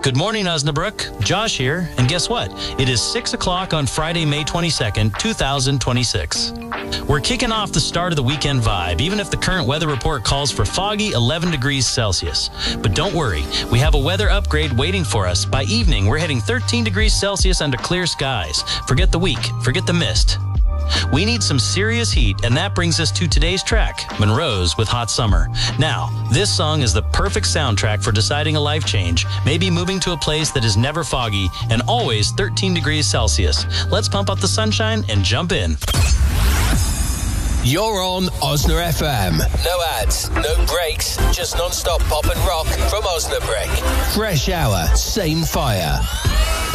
Good morning, Osnabrück. Josh here, and guess what? It is 6 o'clock on Friday, May 22nd, 2026. We're kicking off the start of the weekend vibe, even if the current weather report calls for foggy 11 degrees Celsius. But don't worry, we have a weather upgrade waiting for us. By evening, we're hitting 13 degrees Celsius under clear skies. Forget the week, forget the mist. We need some serious heat, and that brings us to today's track, Monroe's with Hot Summer. Now, this song is the perfect soundtrack for deciding a life change, maybe moving to a place that is never foggy and always 13 degrees Celsius. Let's pump up the sunshine and jump in. You're on Osna FM. No ads, no breaks, just non-stop pop and rock from Osnabrück. Fresh hour, same fire.